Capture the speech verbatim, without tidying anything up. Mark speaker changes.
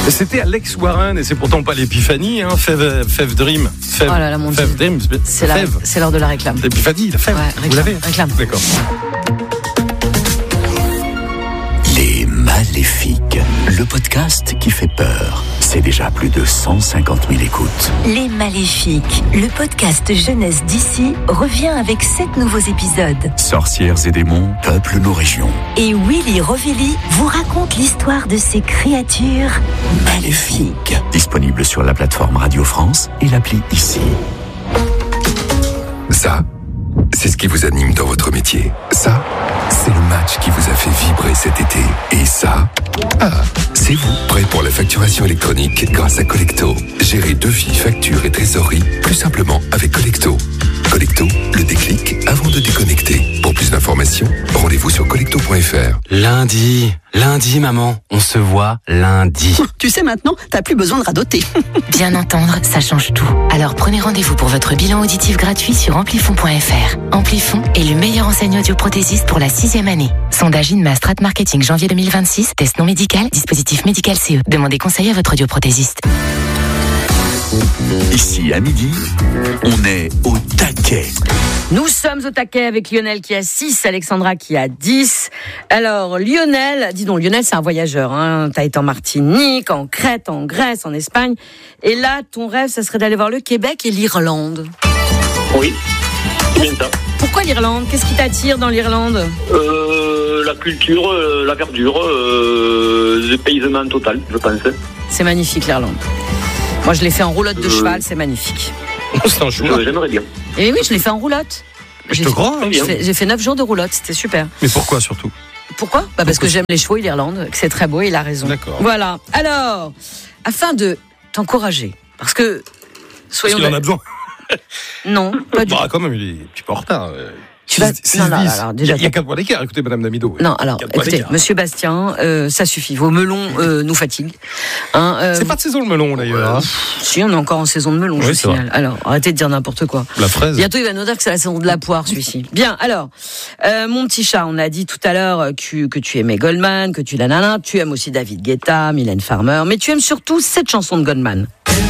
Speaker 1: C'était Alex Warren et c'est pourtant pas l'épiphanie, hein. Fève, Fève Dream. Fève,
Speaker 2: oh là là, mon Dieu.
Speaker 1: Fève Dream.
Speaker 2: C'est, la, c'est l'heure de la réclame.
Speaker 1: L'épiphanie, la fève.
Speaker 2: Ouais, réclame,
Speaker 1: vous l'avez
Speaker 2: réclame.
Speaker 1: D'accord.
Speaker 3: Les Maléfiques, le podcast qui fait peur. C'est déjà plus de cent cinquante mille écoutes.
Speaker 4: Les Maléfiques, le podcast jeunesse d'ici, revient avec sept nouveaux épisodes.
Speaker 3: Sorcières et démons peuplent nos régions.
Speaker 4: Et Willy Rovelli vous raconte l'histoire de ces créatures maléfiques.
Speaker 3: Disponible sur la plateforme Radio France et l'appli Ici.
Speaker 5: Ça, c'est ce qui vous anime dans votre métier. Ça, c'est le match qui vous a fait vibrer cet été. Et ça, ah, c'est vous, prêt pour la facturation électronique grâce à Collecto. Gérez devis, factures et trésorerie plus simplement avec Collecto. Collecto, le déclic avant de déconnecter. Pour plus d'informations, rendez-vous sur collecto point f r.
Speaker 6: Lundi, lundi maman, on se voit lundi.
Speaker 7: Tu sais maintenant, t'as plus besoin de radoter.
Speaker 8: Bien entendre, ça change tout. Alors prenez rendez-vous pour votre bilan auditif gratuit sur amplifon point f r. Amplifon est le meilleur enseigne audioprothésiste pour la sixième année. Sondage Inma Strat Marketing janvier deux mille vingt-six, test non médical, dispositif médical C E. Demandez conseil à votre audioprothésiste.
Speaker 3: Ici à midi, on est au taquet.
Speaker 2: Nous sommes au taquet avec Lionel qui a six, Alexandra qui a dix. Alors Lionel, dis donc Lionel c'est un voyageur, hein. T'as été en Martinique, en Crète, en Grèce, en Espagne. Et là ton rêve ça serait d'aller voir le Québec et l'Irlande.
Speaker 9: Oui, c'est bien ça.
Speaker 2: Pourquoi l'Irlande ? Qu'est-ce qui t'attire dans l'Irlande ?
Speaker 9: euh, La culture, euh, la verdure, euh, le paysement total, je pense.
Speaker 2: C'est magnifique l'Irlande. Moi je l'ai fait en roulotte de euh... cheval, c'est magnifique.
Speaker 1: C'est un choix.
Speaker 9: J'aimerais bien.
Speaker 2: Et oui, je l'ai fait en roulotte.
Speaker 1: Je te crois.
Speaker 2: J'ai fait, j'ai fait neuf jours de roulotte, c'était super.
Speaker 1: Mais pourquoi surtout ?
Speaker 2: Pourquoi ? Bah parce que j'aime les chevaux et l'Irlande, que c'est très beau, il a raison.
Speaker 1: D'accord.
Speaker 2: Voilà. Alors, afin de t'encourager, parce que soyons.
Speaker 1: Parce qu'il en a besoin.
Speaker 2: Non, pas du tout.
Speaker 1: Bah quand même, il est un petit peu en retard.
Speaker 2: Tu vas... Non, non, alors, déjà,
Speaker 1: il y a quatre points d'écart, écoutez Madame Damido.
Speaker 2: Non, alors, écoutez, Monsieur Bastien, euh, ça suffit. Vos melons euh, nous fatiguent. Hein, euh...
Speaker 1: C'est pas de saison le melon d'ailleurs.
Speaker 2: Euh, si, on est encore en saison de melon, oui, je vous signale. Alors, arrêtez de dire n'importe quoi.
Speaker 1: La fraise.
Speaker 2: Bientôt, il va nous dire que c'est la saison de la poire, celui-ci. Bien, alors, euh, mon petit chat, on a dit tout à l'heure que, que tu aimais Goldman, que tu l'as nanana, tu aimes aussi David Guetta, Mylène Farmer, mais tu aimes surtout cette chanson de Goldman.